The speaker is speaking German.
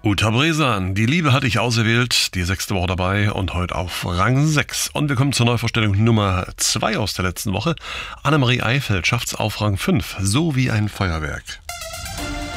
Uta Bresan, die Liebe hatte ich auserwählt, die 6. Woche dabei und heute auf Rang 6. Und wir kommen zur Neuvorstellung Nummer 2 aus der letzten Woche. Annemarie Eifeld schafft's auf Rang 5, so wie ein Feuerwerk.